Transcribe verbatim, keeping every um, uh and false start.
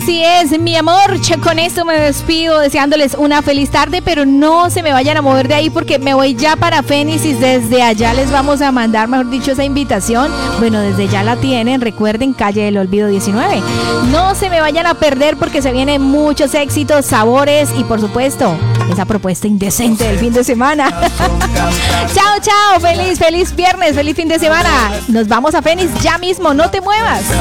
Así es, mi amor, con esto me despido deseándoles una feliz tarde, pero no se me vayan a mover de ahí porque me voy ya para Fénix, desde allá les vamos a mandar, mejor dicho, esa invitación. Bueno, desde ya la tienen, recuerden, Calle del Olvido diecinueve. No se me vayan a perder porque se vienen muchos éxitos, sabores y por supuesto esa propuesta indecente del fin de semana. Chao, chao, feliz, feliz viernes, feliz fin de semana. Nos vamos a Fénix ya mismo, no te muevas.